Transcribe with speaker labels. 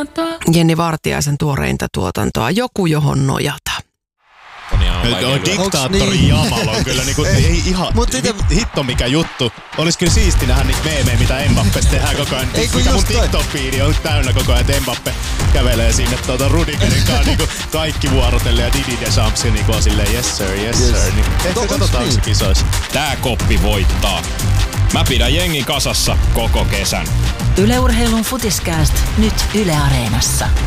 Speaker 1: Jenni Vartiaisen tuoreinta tuotantoa. Joku, johon nojata.
Speaker 2: Diktaattori Jamal on kyllä niinku, ei ihan, hitto mikä juttu. Olis kyllä siisti nähdä niitä meemejä, mitä Mbappesta tehdään koko ajan. Mikä mun TikTok-fiidi on täynnä koko ajan, että Mbappe kävelee sinne Rudigerin kanssa niinku kaikki vuorotellen ja Didi Deschamps niinku on silleen yes sir. Niin, ehkä katsotaan se kisoissa.
Speaker 3: Tää koppi voittaa. Mä pidän jengi kasassa koko kesän.
Speaker 4: Yle Urheilun Futiskääst nyt Yle Areenassa.